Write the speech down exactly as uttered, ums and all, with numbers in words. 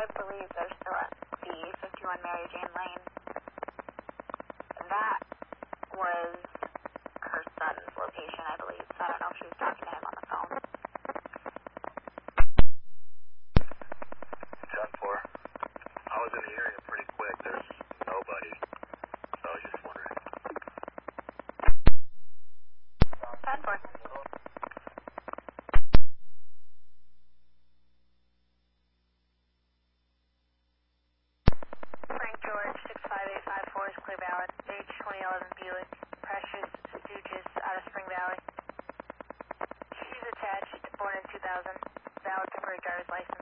believe they're still at the fifty-one Mary Jane Lane. That was her son's location, I believe. So I don't know if she was talking to him on the phone. ten four. I was in the area pretty quick. There's nobody. So I was just wondering. ten four. Frank George, six five eight five four is Clear Ballot. Age twenty eleven Buick. Precious Stooges out of Spring Valley. She's attached, born in two thousand. Valid temporary driver's license.